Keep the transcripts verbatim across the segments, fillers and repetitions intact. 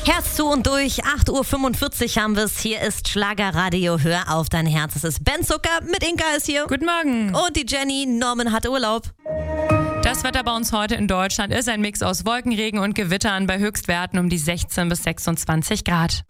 Herz zu und durch, acht Uhr fünfundvierzig haben wir es. Hier ist Schlagerradio, hör auf dein Herz. Es ist Ben Zucker, mit Inka ist hier. Guten Morgen. Und die Jenny, Norman hat Urlaub. Das Wetter bei uns heute in Deutschland ist ein Mix aus Wolkenregen und Gewittern bei Höchstwerten um die sechzehn bis sechsundzwanzig Grad.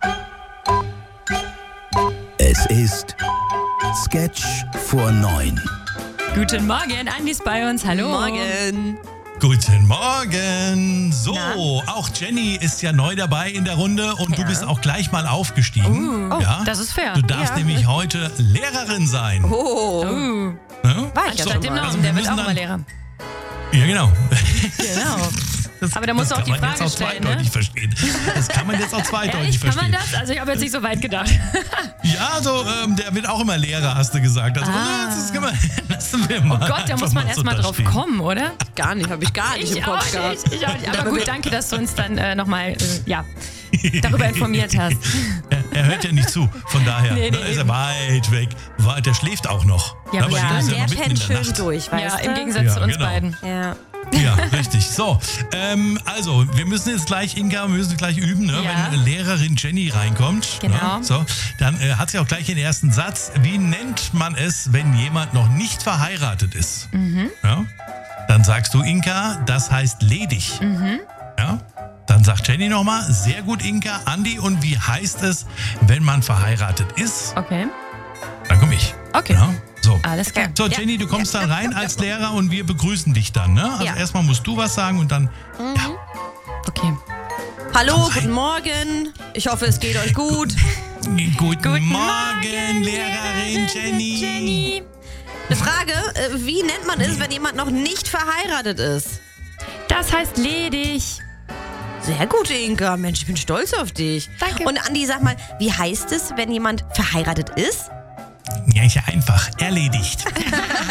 Es ist Sketch vor neun. Guten Morgen, Andi ist bei uns. Hallo. Morgen. Guten Morgen. So, Na? auch Jenny ist ja neu dabei in der Runde und Ja. du bist auch gleich mal aufgestiegen. Oh, ja? das ist fair. Du darfst Ja. nämlich heute Lehrerin sein. Oh, Uh, Ne? war ich ja statt schon dem mal. Namen, Also wir der wird müssen auch dann- mal Lehrer. Ja, genau. Genau. Das, Aber da musst das du auch die kann man Frage jetzt auch stellen, ne? zweideutig verstehen. Das kann man jetzt auch zweideutig Ehrlich, kann man verstehen. das? Also ich habe jetzt nicht so weit gedacht. Ja, so, ähm, der wird auch immer Lehrer, hast du gesagt. Also, Ah. das kann man, lassen wir mal. Oh Gott, da einfach muss man so erst mal da drauf stehen. kommen, oder? Gar nicht, habe ich gar nicht im Kopf auch gehabt. nicht, ich auch nicht. Aber gut, danke, dass du uns dann äh, nochmal äh, ja, darüber informiert hast. Er, er hört ja nicht zu, von daher Nee, nee, ne, ist er weit weg. War- Der schläft auch noch. Ja, Ne, bei ja, dem ist Der noch mitten in pennt der schön Nacht. durch, weißt Ja, du? im Gegensatz Ja, zu uns genau. beiden. Ja. Ja, richtig. So, ähm, also, wir müssen jetzt gleich, Inka, wir müssen gleich üben, ne? Ja. Wenn Lehrerin Jenny reinkommt. Genau. Ne? So, dann äh, hat sie auch gleich den ersten Satz. Wie nennt man es, wenn jemand noch nicht verheiratet ist? Mhm. Ja? Dann sagst du, Inka, das heißt ledig. Mhm. Ja? Dann sagt Jenny nochmal, sehr gut, Inka. Andi, und wie heißt es, wenn man verheiratet ist? Okay, Dann komme ich. Okay. Ja? So. alles klar. So, Ja. Jenny, du kommst dann rein als Lehrer und wir begrüßen dich dann, ne? Also Ja. erstmal musst du was sagen und dann, ja, Okay. Hallo, Komm rein. guten Morgen. Ich hoffe, es geht euch gut. guten, Guten Morgen, Morgen, Lehrerin Jenny. Jenny. Eine Frage, äh, wie nennt man es, wenn jemand noch nicht verheiratet ist? Das heißt ledig. Sehr gut, Inka. Mensch, ich bin stolz auf dich. Danke. Und Andi, sag mal, wie heißt es, wenn jemand verheiratet ist? Ja, ist ja einfach. Erledigt.